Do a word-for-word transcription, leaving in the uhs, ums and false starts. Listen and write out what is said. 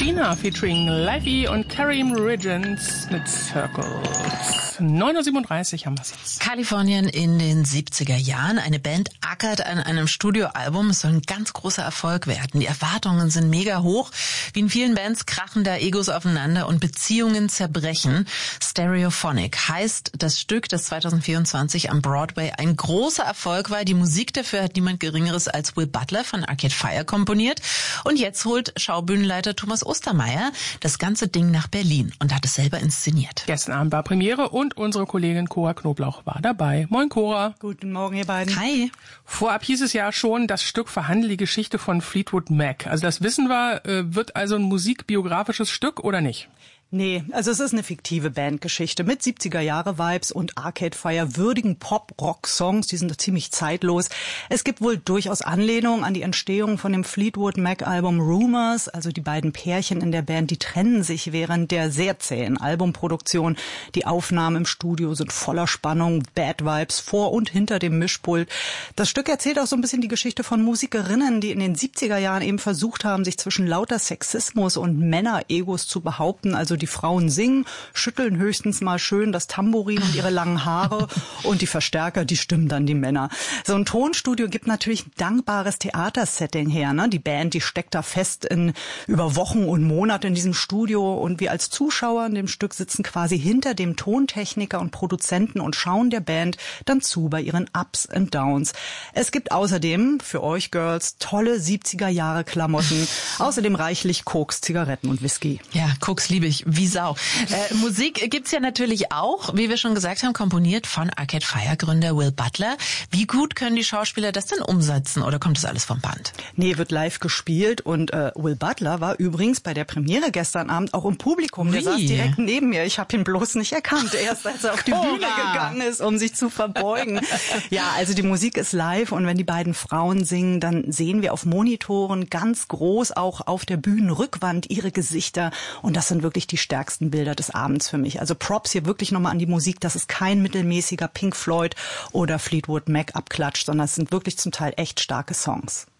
Sabrina featuring Livy und Karim Riggins mit Circles. neun Uhr siebenunddreißig haben wir es jetzt. Kalifornien in den siebziger Jahren. Eine Band ackert an einem Studioalbum. Es soll ein ganz großer Erfolg werden. Die Erwartungen sind mega hoch. Wie in vielen Bands krachen da Egos aufeinander und Beziehungen zerbrechen. Stereophonic heißt das Stück, das zweitausendvierundzwanzig am Broadway ein großer Erfolg war. Die Musik dafür hat niemand Geringeres als Will Butler von Arcade Fire komponiert. Und jetzt holt Schaubühnenleiter Thomas Ostermeier das ganze Ding nach Berlin und hat es selber inszeniert. Gestern Abend war Premiere und unsere Kollegin Cora Knoblauch war dabei. Moin Cora. Guten Morgen, ihr beiden. Hi. Vorab hieß es ja schon, das Stück verhandelt die Geschichte von Fleetwood Mac. Also das wissen wir, wird also ein musikbiografisches Stück oder nicht? Nee, also es ist eine fiktive Bandgeschichte mit siebziger-Jahre-Vibes und Arcade Fire würdigen Pop-Rock-Songs, die sind ziemlich zeitlos. Es gibt wohl durchaus Anlehnungen an die Entstehung von dem Fleetwood Mac-Album Rumors, also die beiden Pärchen in der Band, die trennen sich während der sehr zähen Albumproduktion. Die Aufnahmen im Studio sind voller Spannung, Bad Vibes vor und hinter dem Mischpult. Das Stück erzählt auch so ein bisschen die Geschichte von Musikerinnen, die in den siebziger Jahren eben versucht haben, sich zwischen lauter Sexismus und Männer-Egos zu behaupten, also die Frauen singen, schütteln höchstens mal schön das Tambourin und ihre langen Haare und die Verstärker, die stimmen dann die Männer. So ein Tonstudio gibt natürlich ein dankbares Theatersetting her, ne? Die Band, die steckt da fest in über Wochen und Monate in diesem Studio und wir als Zuschauer in dem Stück sitzen quasi hinter dem Tontechniker und Produzenten und schauen der Band dann zu bei ihren Ups und Downs. Es gibt außerdem für euch Girls tolle siebziger Jahre Klamotten, außerdem reichlich Koks, Zigaretten und Whisky. Ja, Koks liebe ich. Wie Sau. Äh, Musik gibt's ja natürlich auch, wie wir schon gesagt haben, komponiert von Arcade Fire Gründer Will Butler. Wie gut können die Schauspieler das denn umsetzen oder kommt das alles vom Band? Nee, wird live gespielt und äh, Will Butler war übrigens bei der Premiere gestern Abend auch im Publikum. Der Wie? saß direkt neben mir. Ich habe ihn bloß nicht erkannt, erst als er auf die Bühne gegangen ist, um sich zu verbeugen. Ja, also die Musik ist live und wenn die beiden Frauen singen, dann sehen wir auf Monitoren ganz groß auch auf der Bühnenrückwand ihre Gesichter und das sind wirklich die stärksten Bilder des Abends für mich. Also Props hier wirklich nochmal an die Musik. Das ist kein mittelmäßiger Pink Floyd oder Fleetwood Mac Abklatsch, sondern es sind wirklich zum Teil echt starke Songs.